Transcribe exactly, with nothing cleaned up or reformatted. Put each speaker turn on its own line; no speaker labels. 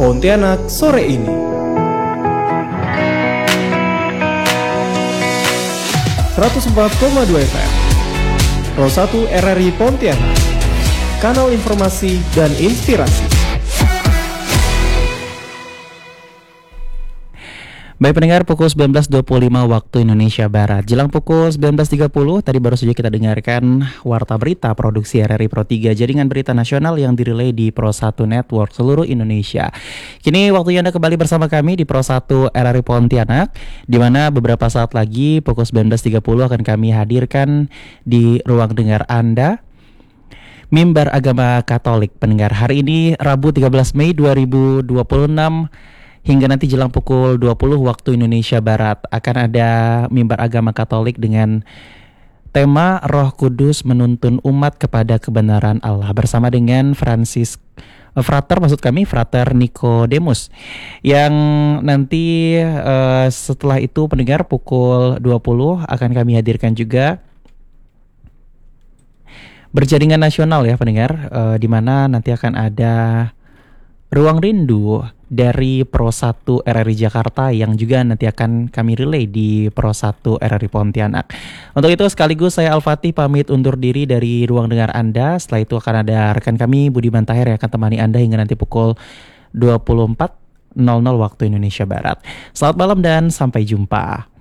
Pontianak sore ini. seratus empat koma dua F M Pro satu R R I Pontianak, kanal informasi dan inspirasi.
Baik pendengar, pukul sembilan belas dua puluh lima waktu Indonesia Barat. Jelang pukul sembilan belas tiga puluh, tadi baru saja kita dengarkan Warta Berita Produksi R R I Pro tiga, jaringan berita nasional yang dirilai di Pro satu Network seluruh Indonesia. Kini waktunya Anda kembali bersama kami di Pro satu R R I Pontianak, di mana beberapa saat lagi pukul sembilan belas tiga puluh akan kami hadirkan di ruang dengar Anda Mimbar Agama Katolik. Pendengar, hari ini Rabu tiga belas Mei dua ribu dua puluh enam, hingga nanti jelang pukul dua puluh waktu Indonesia Barat akan ada Mimbar Agama Katolik dengan tema Roh Kudus menuntun umat kepada kebenaran Allah, bersama dengan Francis Frater, maksud kami Frater Nicodemus, yang nanti uh, setelah itu pendengar pukul dua puluh akan kami hadirkan juga berjaringan nasional ya pendengar, uh, di mana nanti akan ada Ruang Rindu dari Pro satu R R I Jakarta yang juga nanti akan kami relay di Pro satu R R I Pontianak. Untuk itu sekaligus saya Al-Fatih pamit undur diri dari ruang dengar Anda. Setelah itu akan ada rekan kami Budiman Tahir yang akan temani Anda hingga nanti pukul dua puluh empat waktu Indonesia Barat. Selamat malam dan sampai jumpa.